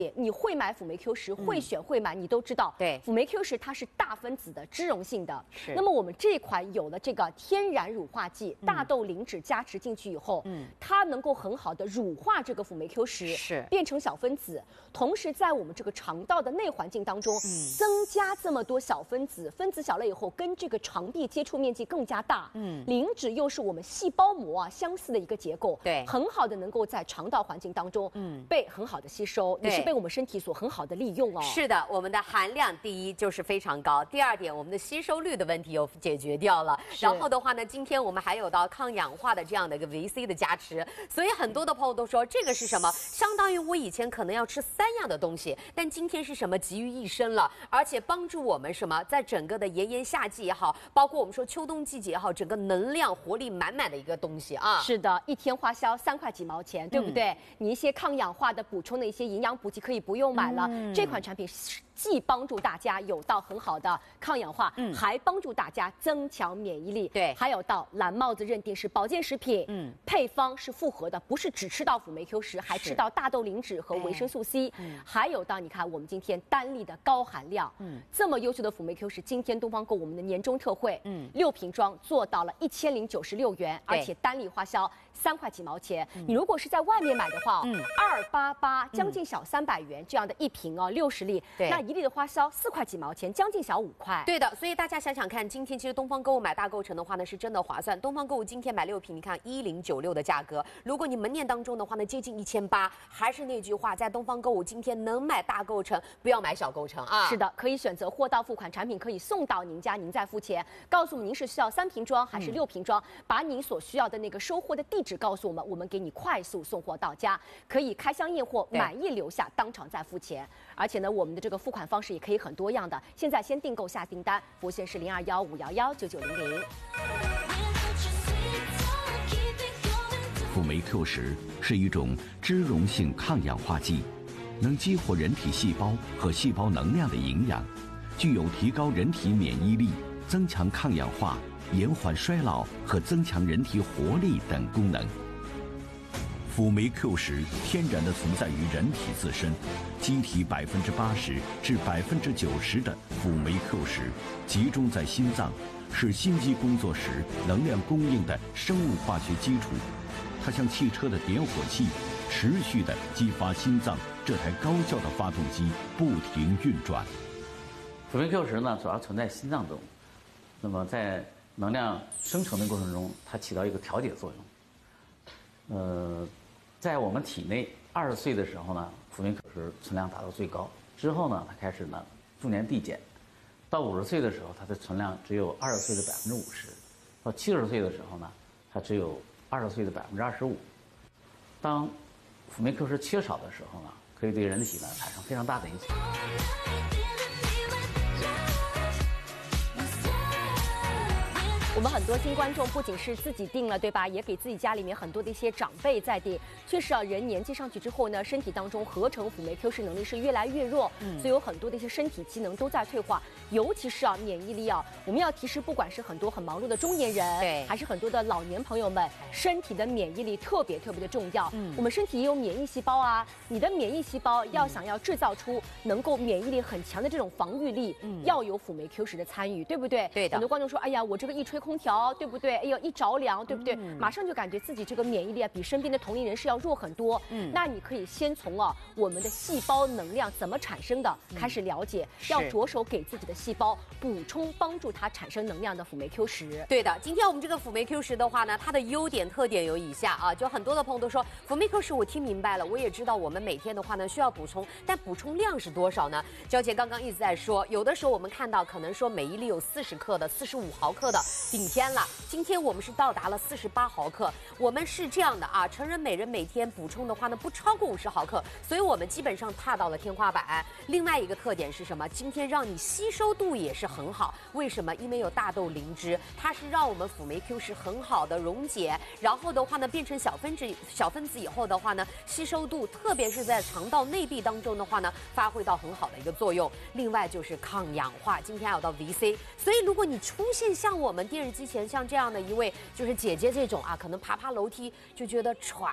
你会买辅酶 Q10，会选会买，你都知道。 对， 辅酶 Q10它是大分子的脂溶性的。 是。 那么我们这款有了这个天然乳化剂大豆磷脂加持进去以后，它能够很好的乳化这个辅酶 Q10， 是变成小分子，同时在我们这个肠道的内环境当中，增加这么多小分子，分子小了以后，跟这个肠壁接触面积更加大。磷脂又是我们细胞膜相似的一个结构， 对， 很好的能够在肠道环境当中，被很好的吸收，也是被我们身体所很好的利用哦。 是的，我们的含量第一就是非常高，第二点我们的吸收率的问题又解决掉了。然后的话呢，今天我们还有到抗氧化的这样的一个 VC 的加持，所以很多的朋友都说这个是什么？相当于我以前可能要吃3样的东西，但今天是什么集于一身了，而且帮助我们什么，在整个的炎夏季也好，包括我们说秋冬季节也好，整个能量活力满满的一个东西啊。 是的，一天花销3块几毛钱，对不对？你一些抗氧化的补充的一些营养补剂可以不用买了，这款产品既帮助大家有到很好的抗氧化，还帮助大家增强免疫力。 对， 还有到蓝帽子认定是保健食品，配方是复合的，不是只吃到辅酶 Q10，还吃到大豆磷脂和维生素 C，还有到你看我们今天单粒的高含量，这么优秀的辅酶 Q10，今天东方购我们的年终特惠，6瓶装做到了1096元，而且单粒花销3块几毛钱。你如果是在外面买的话，288将近小300元这样的一瓶哦，60粒，那1粒的花销4块几毛钱，将近小5块。 对的，所以大家想想看，今天其实东方购物买大购成的话呢，是真的划算。东方购物今天买6瓶，你看1096的价格，如果你门店当中的话呢，接近1800。还是那句话，在东方购物今天能买大购成，不要买小购成啊。 是的，可以选择货到付款，产品可以送到您家，您再付钱。告诉我们您是需要3瓶装还是6瓶装，把您所需要的那个收货的地址告诉我们，我们给你快速送货到家，可以开箱验货，满意留下，当场再付钱。而且呢，我们的这个付款方式也可以很多样的。现在先订购下订单，服务线是0215119900。 辅酶 Q10是一种脂溶性抗氧化剂，能激活人体细胞和细胞能量的营养，具有提高人体免疫力、增强抗氧化、延缓衰老和增强人体活力等功能。辅酶 Q10天然的存在于人体自身，机体80%至90%的辅酶 Q10集中在心脏，是心肌工作时能量供应的生物化学基础。它像汽车的点火器，持续地激发心脏这台高效的发动机不停运转。 辅酶 Q10呢，主要存在心脏中，那么在能量生成的过程中，它起到一个调节作用。在我们体内20岁的时候呢，辅酶 Q10存量达到最高，之后呢，它开始呢逐年递减，到50岁的时候，它的存量只有20岁的50%，到70岁的时候呢，它只有20岁的25%。当辅酶 Q10缺少的时候呢，可以对人体呢产生非常大的影响。 我们很多新观众不仅是自己订了，对吧？也给自己家里面很多的一些长辈在订。确实啊，人年纪上去之后呢，身体当中合成辅酶 Q10能力是越来越弱，所以有很多的一些身体机能都在退化，尤其是免疫力啊。我们要提示，不管是很多很忙碌的中年人， 对， 还是很多的老年朋友们，身体的免疫力特别的重要。我们身体也有免疫细胞啊，你的免疫细胞要想要制造出能够免疫力很强的这种防御力，要有辅酶 Q10的参与，对不对？ 对的。 很多观众说，哎呀，我这个一吹空调，对不对？哎呦，一着凉，对不对？马上就感觉自己这个免疫力啊，比身边的同龄人是要弱很多。那你可以先从我们的细胞能量怎么产生的开始了解，要着手给自己的细胞补充帮助它产生能量的辅酶 Q10。 对的，今天我们这个辅酶 Q10的话呢，它的优点特点有以下啊，就很多的朋友都说辅酶 Q10我听明白了，我也知道我们每天的话呢需要补充，但补充量是多少呢？娇姐刚刚一直在说，有的时候我们看到可能说每一粒有40克的、45毫克的，顶天了。今天我们是到达了48毫克，我们是这样的啊，成人每人每天补充的话呢不超过50毫克，所以我们基本上踏到了天花板。另外一个特点是什么？今天让你吸收度也是很好，为什么？因为有大豆磷脂，它是让我们辅酶 Q10很好的溶解，然后的话呢变成小分子以后的话呢，吸收度特别是在肠道内壁当中的话呢，发挥到很好的一个作用。另外就是抗氧化，今天还有到 VC， 所以如果你出现像我们电视机前像这样的一位就是姐姐这种啊，可能爬楼梯就觉得喘，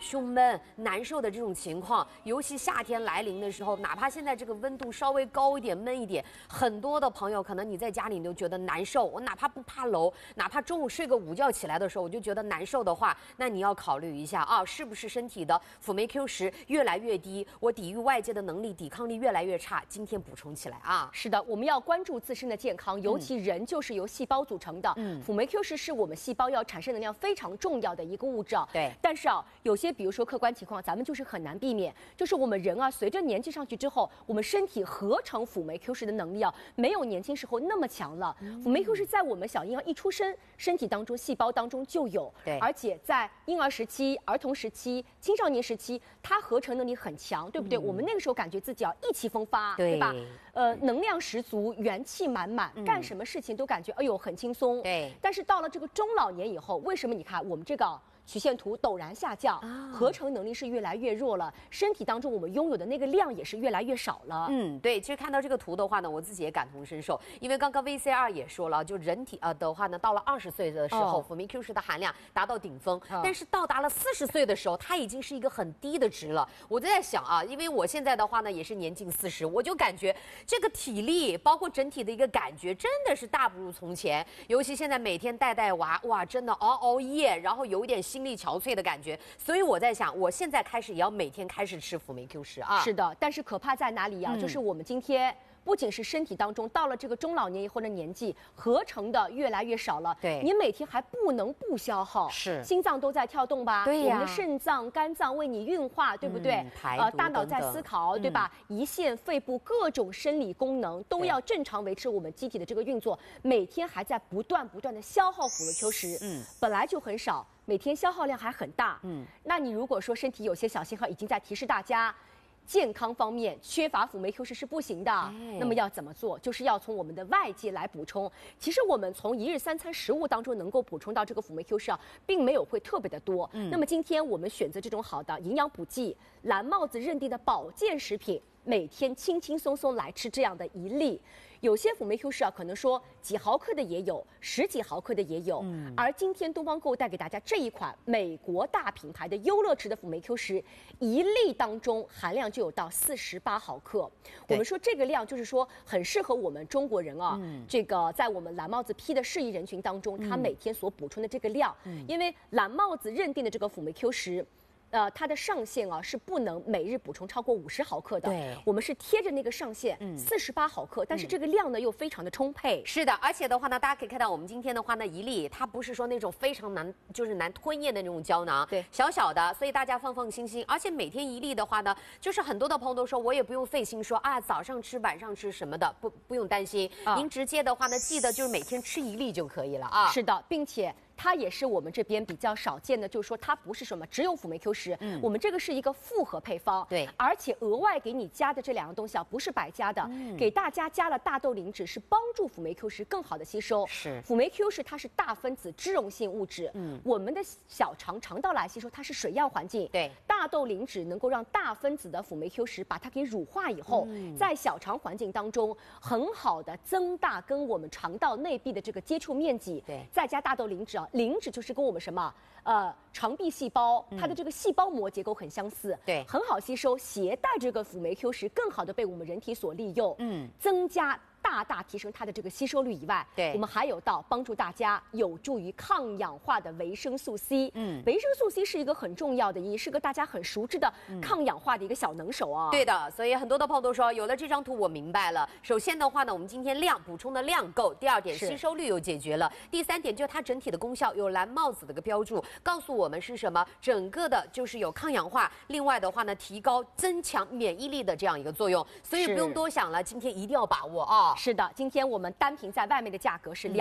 胸闷、难受的这种情况，尤其夏天来临的时候，哪怕现在这个温度稍微高一点、闷一点，很多的朋友可能你在家里你都觉得难受。我哪怕不爬楼，哪怕中午睡个午觉起来的时候，我就觉得难受的话，那你要考虑一下啊，是不是身体的辅酶 Q10越来越低，我抵御外界的能力、抵抗力越来越差，今天补充起来啊。 是的，我们要关注自身的健康，尤其人就是由细胞组成的。辅酶 Q10是我们细胞要产生能量非常重要的一个物质啊。 对。 但是啊，有些比如说客观情况，咱们就是很难避免，就是我们人啊，随着年纪上去之后，我们身体合成辅酶 Q10的能力啊，没有年轻时候那么强了。辅酶 Q10在我们小婴儿一出生，身体当中细胞当中就有。 对。 而且在婴儿时期、儿童时期、青少年时期，它合成能力很强，对不对？我们那个时候感觉自己啊意气风发，对吧？能量十足，元气满满，干什么事情都感觉哎呦很轻松。 对。 但是到了这个中老年以后，为什么你看我们这个曲线图陡然下降，合成能力是越来越弱了，身体当中我们拥有的那个量也是越来越少了。 对，其实看到这个图的话呢，我自己也感同身受，因为刚刚 VCR 也说了，就人体的话呢，到了20岁的时候，辅酶 Q10的含量达到顶峰，但是到达了40岁的时候，它已经是一个很低的值了。我就在想啊，因为我现在的话呢，也是年近40，我就感觉这个体力，包括整体的一个感觉，真的是大不如从前。尤其现在每天带娃，哇，真的熬夜，然后有一点心力憔悴的感觉。所以我在想，我现在开始也要每天开始吃辅酶 Q10啊。 是的，但是可怕在哪里呀？就是我们今天不仅是身体当中到了这个中老年以后的年纪，合成的越来越少了。 对， 你每天还不能不消耗， 是心脏都在跳动吧？ 对呀， 我们的肾脏、肝脏为你运化，对不对？大脑在思考，对吧？胰腺、肺部各种生理功能都要正常维持我们机体的这个运作，每天还在不断的消耗辅酶 Q10，本来就很少，每天消耗量还很大。那你如果说身体有些小信号已经在提示大家，健康方面缺乏辅酶 Q10是不行的，那么要怎么做？就是要从我们的外界来补充。其实我们从1日3餐食物当中能够补充到这个辅酶 Q10并没有会特别的多。那么今天我们选择这种好的营养补剂，蓝帽子认定的保健食品，每天轻轻松松来吃这样的一粒。有些辅酶 Q10可能说几毫克的也有，10几毫克的也有。而今天东方购带给大家这一款美国大品牌的优乐池的辅酶 Q10，一粒当中含量就有到48毫克。我们说这个量就是说很适合我们中国人啊，这个在我们蓝帽子批的适宜人群当中，他每天所补充的这个量，因为蓝帽子认定的这个辅酶 Q10。它的上限啊是不能每日补充超过50毫克的。 对， 我们是贴着那个上限，48毫克，但是这个量呢又非常的充沛。 是的，而且的话呢，大家可以看到我们今天的话呢，一粒它不是说那种非常难吞咽的那种胶囊， 对， 小小的，所以大家放心。而且每天一粒的话呢，就是很多的朋友都说我也不用费心说啊早上吃晚上吃什么的，不用担心，您直接的话呢，记得就是每天吃一粒就可以了啊。 是的，并且。它也是我们这边比较少见的，就是说它不是什么只有辅酶 Q10，我们这个是一个复合配方， 对， 而且额外给你加的这2样东西啊，不是白加的，给大家加了大豆磷脂，是帮助辅酶 Q10更好的吸收。 是， 辅酶 Q10它是大分子脂溶性物质，我们的小肠道来吸收它是水样环境， 对， 大豆磷脂能够让大分子的辅酶 Q10把它给乳化以后，在小肠环境当中很好的增大跟我们肠道内壁的这个接触面积， 对， 再加大豆磷脂啊，磷脂就是跟我们什么肠壁细胞它的这个细胞膜结构很相似， 对， 很好吸收，携带这个辅酶 Q10更好的被我们人体所利用，增加。大提升它的这个吸收率以外， 对， 我们还有到帮助大家有助于抗氧化的维生素 C。维生素 C 是一个很重要的，也是个大家很熟知的抗氧化的一个小能手啊。 对的，所以很多的朋友都说，有了这张图我明白了。首先的话呢，我们今天补充的量够；第2点，吸收率又解决了；第3点，就是它整体的功效有蓝帽子的一个标注，告诉我们是什么？整个的就是有抗氧化，另外的话呢，提高增强免疫力的这样一个作用。所以不用多想了，今天一定要把握啊。 是的，今天我们单瓶在外面的价格是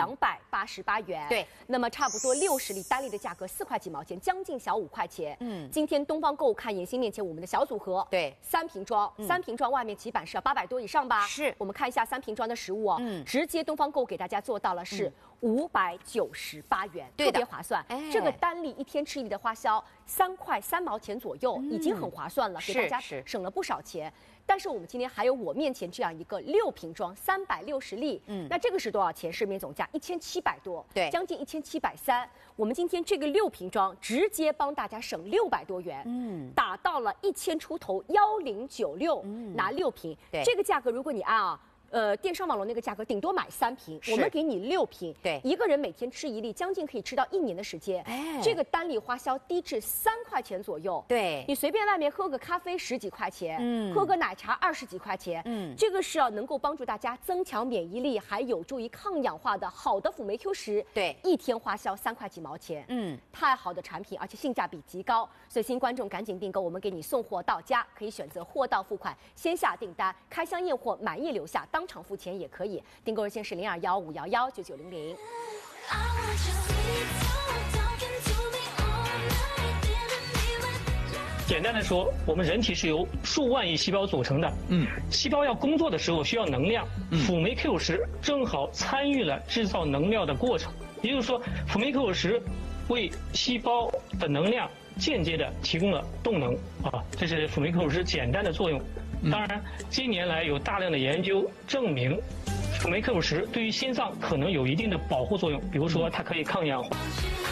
288元， 对， 那么差不多60粒单粒的价格4块几毛钱，将近小5块钱。今天东方购物看妍希面前我们的小组合， 对 ，3瓶装，3瓶装外面起版是要800多以上吧？ 是， 我们看一下3瓶装的实物哦，直接东方购给大家做到了是598元，特别划算。这个单粒1天吃1粒的花销3块3毛钱左右，已经很划算了，给大家省了不少钱。 但是我们今天还有我面前这样一个6瓶装360粒，那这个是多少钱？市面总价1700多， 对， 将近1730。我们今天这个6瓶装直接帮大家省600多元，打到了1000出头1096，拿6瓶， 对， 这个价格如果你按电商网络那个价格，顶多买3瓶，我们给你6瓶， 对， 一个人每天吃1粒，将近可以吃到1年的时间。这个单粒花销低至3块钱左右。 对， 你随便外面喝个咖啡10几块钱，喝个奶茶20几块钱，这个是要能够帮助大家增强免疫力，还有助于抗氧化的好的辅酶 Q 十。 对， 一天花销3块几毛钱，太好的产品，而且性价比极高，所以新观众赶紧订购，我们给你送货到家，可以选择货到付款，先下订单，开箱验货，满意留下。当场付钱也可以，订购热线是0215119900。 简单的说，我们人体是由数万亿细胞组成的。细胞要工作的时候需要能量，辅酶 Q10正好参与了制造能量的过程。也就是说，辅酶 Q10为细胞的能量间接的提供了动能啊，这是辅酶 Q10简单的作用。当然，近年来有大量的研究证明，辅酶 Q10对于心脏可能有一定的保护作用，比如说它可以抗氧化。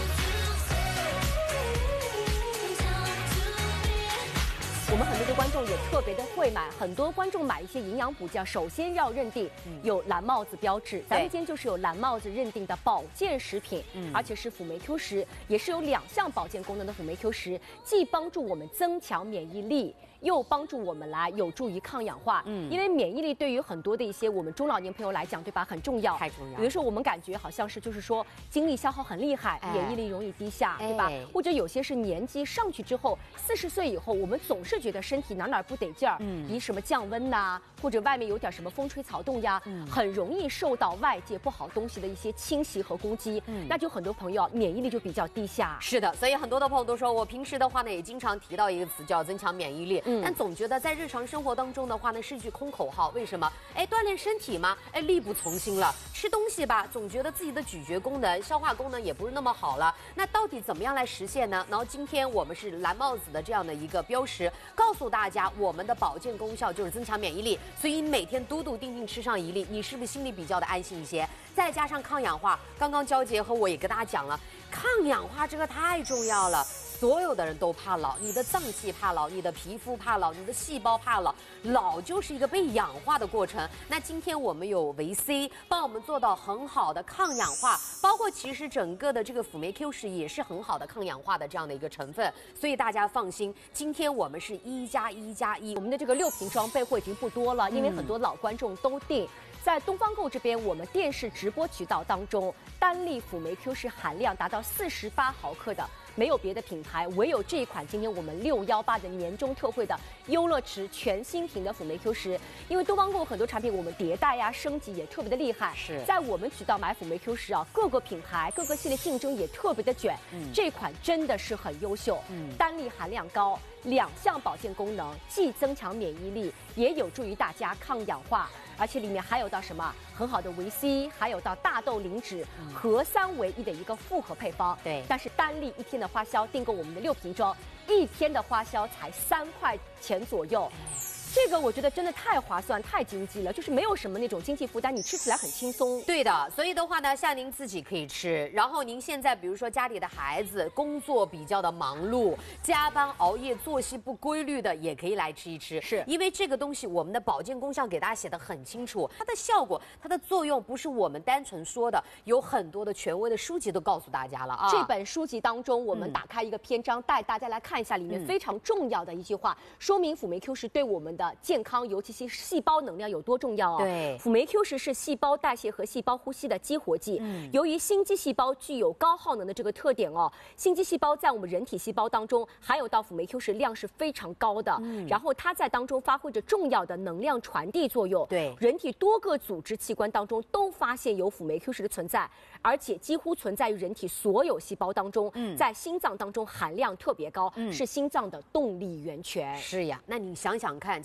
我们很多的观众也特别的会买，很多观众买一些营养补剂，首先要认定有蓝帽子标志。咱们今天就是有蓝帽子认定的保健食品，而且是辅酶 Q10，也是有2项保健功能的辅酶 Q10，既帮助我们增强免疫力，又帮助我们来有助于抗氧化。因为免疫力对于很多的一些我们中老年朋友来讲，对吧，很重要， 太重要。 有的时候我们感觉好像是就是说精力消耗很厉害，免疫力容易低下，对吧？或者有些是年纪上去之后，40岁以后，我们总是觉得身体哪不得劲儿，比什么降温呐，或者外面有点什么风吹草动呀，很容易受到外界不好东西的一些侵袭和攻击，那就很多朋友免疫力就比较低下。 是的，所以很多的朋友都说，我平时的话呢，也经常提到一个词叫增强免疫力，但总觉得在日常生活当中的话呢，是句空口号。为什么？锻炼身体嘛，力不从心了。吃东西吧，总觉得自己的咀嚼功能、消化功能也不是那么好了。那到底怎么样来实现呢？然后今天我们是蓝帽子的这样的一个标识，告诉大家我们的保健功效就是增强免疫力，所以每天笃定定吃上1粒，你是不是心里比较的安心一些？再加上抗氧化，刚刚焦杰和我也跟大家讲了，抗氧化这个太重要了。所有的人都怕老，你的脏器怕老，你的皮肤怕老，你的细胞怕老，老就是一个被氧化的过程。那今天我们有维 C 帮我们做到很好的抗氧化，包括其实整个的这个辅酶 Q10也是很好的抗氧化的这样的一个成分，所以大家放心，今天我们是1+1+1， 我们的这个6瓶装备货已经不多了，因为很多老观众都订。在东方购这边，我们电视直播渠道当中，单粒辅酶 Q10含量达到48毫克的，没有别的品牌，唯有这一款今天我们618的年终特惠的优乐驰全新瓶的辅酶 Q10。因为东方购很多产品我们迭代呀、升级也特别的厉害， 是在我们渠道买辅酶 Q10啊，各个品牌、各个系列竞争也特别的卷，这款真的是很优秀，单粒含量高，2项保健功能，既增强免疫力，也有助于大家抗氧化。而且里面还有到什么很好的维 C， 还有到大豆磷脂合3为1的一个复合配方。 对， 但是单粒1天的花销，订购我们的6瓶装，1天的花销才3块钱左右。这个我觉得真的太划算、太经济了，就是没有什么那种经济负担，你吃起来很轻松。 对的，所以的话呢，像您自己可以吃，然后您现在比如说家里的孩子工作比较的忙碌，加班熬夜、作息不规律的，也可以来吃一吃。 是因为这个东西我们的保健功效给大家写得很清楚，它的效果、它的作用不是我们单纯说的，有很多的权威的书籍都告诉大家了啊。 这本书籍当中，我们打开一个篇章，带大家来看一下里面非常重要的一句话，说明辅酶 Q10对我们的健康，尤其是细胞能量有多重要啊！ 对， 辅酶 Q10是细胞代谢和细胞呼吸的激活剂。由于心肌细胞具有高耗能的这个特点哦，心肌细胞在我们人体细胞当中含有到辅酶 Q10量是非常高的。然后它在当中发挥着重要的能量传递作用。 对， 人体多个组织器官当中都发现有辅酶 Q10的存在，而且几乎存在于人体所有细胞当中。在心脏当中含量特别高，是心脏的动力源泉。 是呀，那你想想看，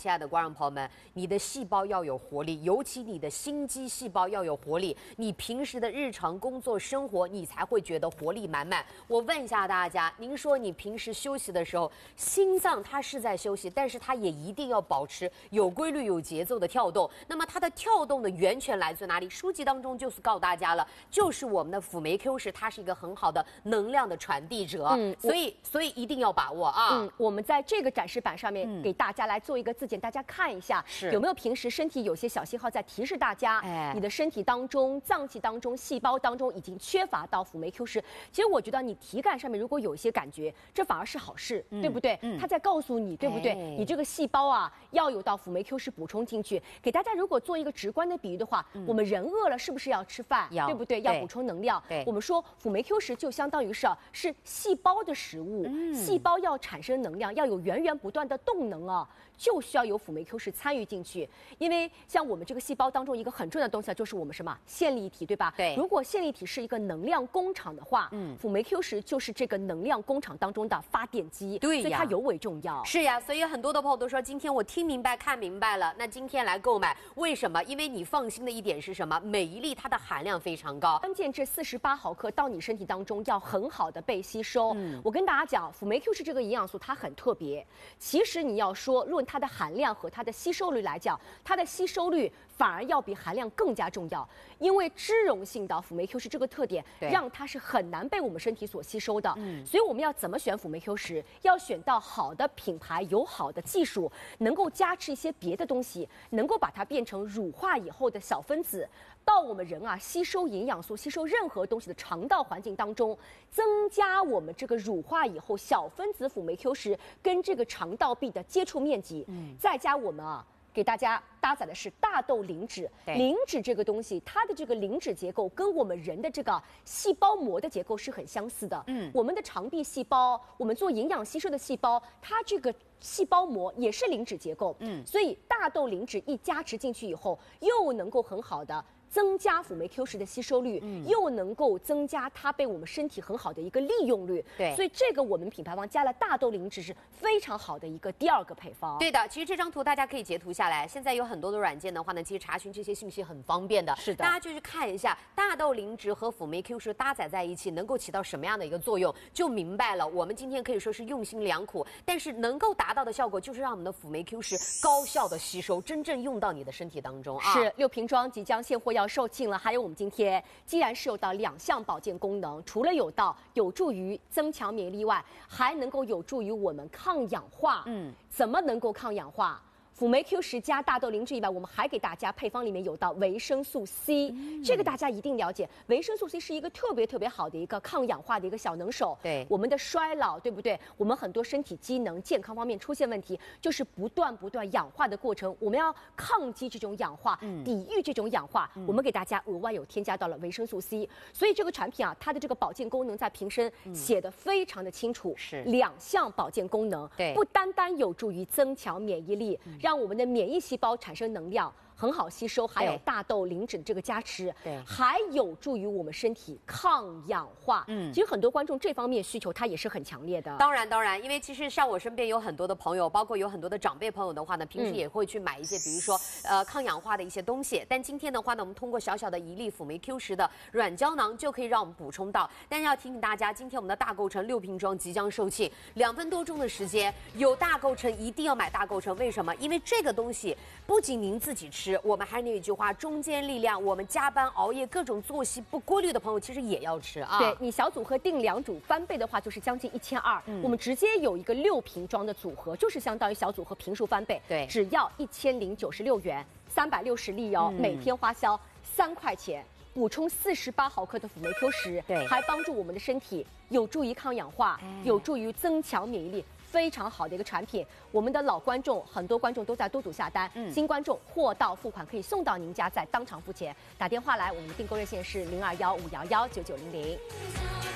亲爱的观众朋友们，你的细胞要有活力，尤其你的心肌细胞要有活力，你平时的日常工作生活，你才会觉得活力满满。我问一下大家，您说你平时休息的时候，心脏它是在休息，但是它也一定要保持有规律、有节奏的跳动。那么它的跳动的源泉来自哪里？书籍当中就是告诉大家了，就是我们的辅酶 Q 十，它是一个很好的能量的传递者。所以一定要把握啊。 我们在这个展示板上面给大家来做一个自检，大家看一下有没有平时身体有些小信号在提示大家，你的身体当中、脏器当中、细胞当中已经缺乏到辅酶 Q 十。其实我觉得你体感上面如果有一些感觉，这反而是好事，对不对？它在告诉你，对不对？你这个细胞啊要有到辅酶 Q 十补充进去。给大家如果做一个直观的比喻的话，我们人饿了是不是要吃饭？对不对？要补充能量。我们说辅酶 Q 十就相当于是细胞的食物，细胞要产生能量，要有源源不断的动能啊，就需要有辅酶 Q 十参与进去。因为像我们这个细胞当中一个很重要的东西就是我们什么线粒体，对吧？对。如果线粒体是一个能量工厂的话，辅酶 Q 十就是这个能量工厂当中的发电机，对呀，所以它尤为重要。 是呀，所以很多的朋友都说，今天我听明白、看明白了，那今天来购买，为什么？因为你放心的一点是什么？每一粒它的含量非常高， 关键这48毫克到你身体当中要很好的被吸收。我跟大家讲，辅酶 Q 十这个营养素它很特别。其实你要说论它的含量和它的吸收率来讲，它的吸收率反而要比含量更加重要，因为脂溶性的辅酶 Q 十这个特点，让它是很难被我们身体所吸收的。所以我们要怎么选辅酶 Q 十？要选到好的品牌，有好的技术，能够加持一些别的东西，能够把它变成乳化以后的小分子。到我们人啊吸收营养素、吸收任何东西的肠道环境当中，增加我们这个乳化以后小分子辅酶 Q 十跟这个肠道壁的接触面积，再加我们啊给大家搭载的是大豆磷脂。磷脂这个东西，它的这个磷脂结构跟我们人的这个细胞膜的结构是很相似的。我们的肠壁细胞，我们做营养吸收的细胞，它这个细胞膜也是磷脂结构。所以大豆磷脂一加持进去以后，又能够很好的增加辅酶 Q 十的吸收率，又能够增加它被我们身体很好的一个利用率。所以这个我们品牌方加了大豆磷脂是非常好的一个第二个配方。 对的，其实这张图大家可以截图下来。现在有很多的软件的话呢，其实查询这些信息很方便的。是的，大家就去看一下大豆磷脂和辅酶 Q 十搭载在一起能够起到什么样的一个作用，就明白了。我们今天可以说是用心良苦，但是能够达到的效果就是让我们的辅酶 Q 十高效的吸收，真正用到你的身体当中啊。 是6瓶装即将现货要售罄了，还有我们今天既然是有到2项保健功能，除了有到有助于增强免疫力外，还能够有助于我们抗氧化。怎么能够抗氧化？辅酶 Q 十加大豆磷脂以外，我们还给大家配方里面有到维生素 C，这个大家一定了解。维生素 C 是一个特别好的一个抗氧化的一个小能手。对我们的衰老，对不对？我们很多身体机能健康方面出现问题，就是不断氧化的过程。我们要抗击这种氧化，抵御这种氧化。我们给大家额外有添加到了维生素 C， 所以这个产品啊，它的这个保健功能在瓶身写的非常的清楚，是2项保健功能，不单单有助于增强免疫力，让我们的免疫细胞产生能量，很好吸收，还有大豆磷脂的这个加持，还有助于我们身体抗氧化。其实很多观众这方面需求它也是很强烈的。 当然，因为其实像我身边有很多的朋友，包括有很多的长辈朋友的话呢，平时也会去买一些，比如说抗氧化的一些东西。但今天的话呢，我们通过小小的1粒辅酶 Q 十的软胶囊就可以让我们补充到。但是要提醒大家，今天我们的大购城6瓶装即将售罄，2分多钟的时间，有大购城一定要买大购城。为什么？因为这个东西不仅您自己吃，我们还是那一句话，中间力量，我们加班熬夜各种作息不规律的朋友其实也要吃啊。 对，你小组和定2组翻倍的话就是将近1200。我们直接有一个6瓶装的组合，就是相当于小组和瓶数翻倍。对，只要1096元，360粒哦，每天花销3块钱。补充48毫克的辅酶 Q 十，还帮助我们的身体有助于抗氧化，有助于增强免疫力，非常好的一个产品。我们的老观众，很多观众都在督促下单，新观众货到付款可以送到您家，再当场付钱。打电话来，我们的订购热线是0215119900。